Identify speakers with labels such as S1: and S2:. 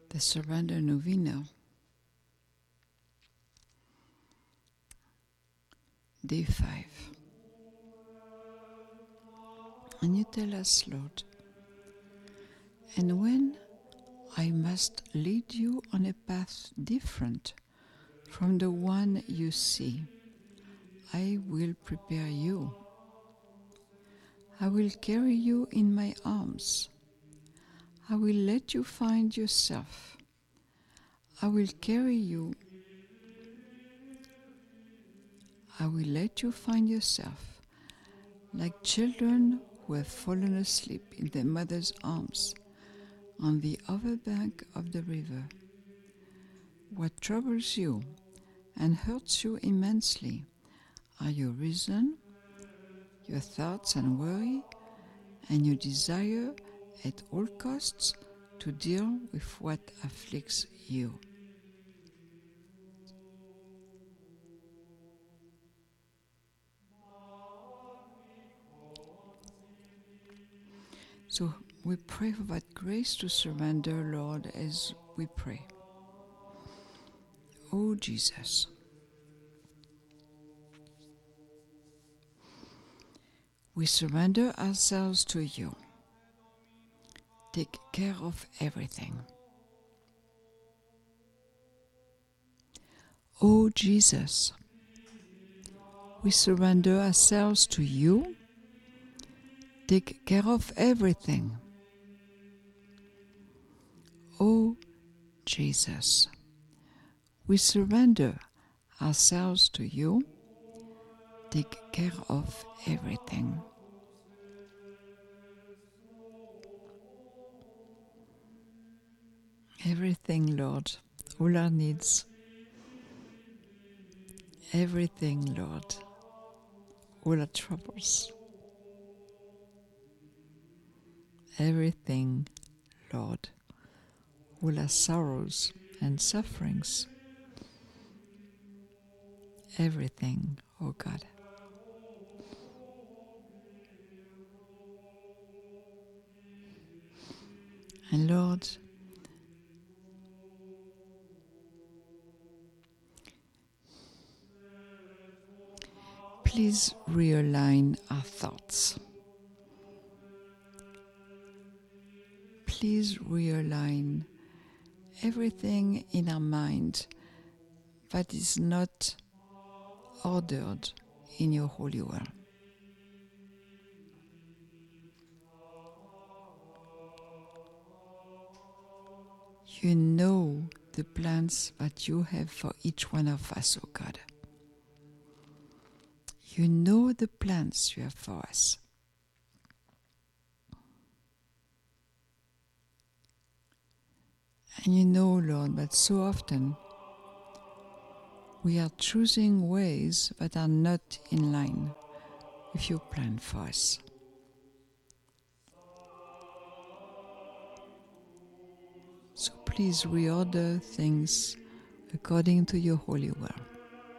S1: the Surrender Novena, Day 5. And you tell us, Lord, and when I must lead you on a path different from the one you see, I will prepare you. I will carry you in my arms. I will let you find yourself. I will carry you. I will let you find yourself like children who have fallen asleep in their mother's arms on the other bank of the river. What troubles you and hurts you immensely are your reason, your thoughts and worry, and your desire at all costs to deal with what afflicts you. So we pray for that grace to surrender, Lord, as we pray. Oh Jesus, we surrender ourselves to you. Take care of everything. Oh Jesus, we surrender ourselves to you. Take care of everything. Oh Jesus, we surrender ourselves to you. Take care of everything. Everything, Lord, all our needs. Everything, Lord, all our troubles. Everything, Lord, all our sorrows and sufferings. Everything, oh God. And Lord, please realign our thoughts. Please realign everything in our mind that is not ordered in your holy will. You know the plans that you have for each one of us, O God. You know the plans you have for us. And you know, Lord, that so often we are choosing ways that are not in line with your plan for us. So please reorder things according to your holy will.